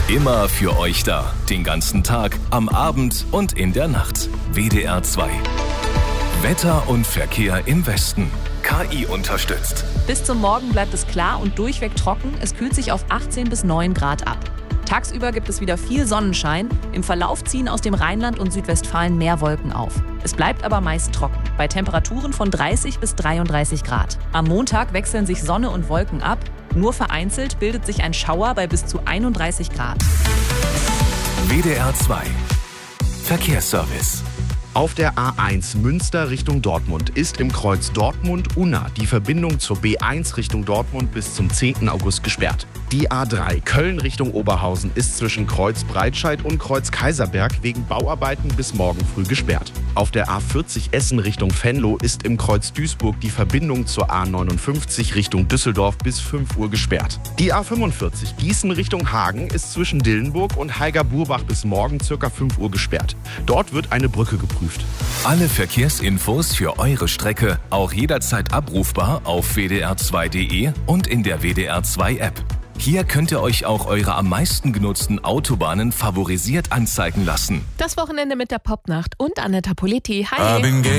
Immer für euch da. Den ganzen Tag, am Abend und in der Nacht. WDR 2. Wetter und Verkehr im Westen. KI unterstützt. Bis zum Morgen bleibt es klar und durchweg trocken. Es kühlt sich auf 18 bis 9 Grad ab. Tagsüber gibt es wieder viel Sonnenschein. Im Verlauf ziehen aus dem Rheinland und Südwestfalen mehr Wolken auf. Es bleibt aber meist trocken, bei Temperaturen von 30 bis 33 Grad. Am Montag wechseln sich Sonne und Wolken ab. Nur vereinzelt bildet sich ein Schauer bei bis zu 31 Grad. WDR 2. Verkehrsservice. Auf der A1 Münster Richtung Dortmund ist im Kreuz Dortmund-Unna die Verbindung zur B1 Richtung Dortmund bis zum 10. August gesperrt. Die A3 Köln Richtung Oberhausen ist zwischen Kreuz Breitscheid und Kreuz Kaiserberg wegen Bauarbeiten bis morgen früh gesperrt. Auf der A40 Essen Richtung Venlo ist im Kreuz Duisburg die Verbindung zur A59 Richtung Düsseldorf bis 5 Uhr gesperrt. Die A45 Gießen Richtung Hagen ist zwischen Dillenburg und Heiger-Burbach bis morgen ca. 5 Uhr gesperrt. Dort wird eine Brücke geprüft. Alle Verkehrsinfos für eure Strecke auch jederzeit abrufbar auf wdr2.de und in der WDR 2 App. Hier könnt ihr euch auch eure am meisten genutzten Autobahnen favorisiert anzeigen lassen. Das Wochenende mit der Popnacht und Anetta Politi. Hi!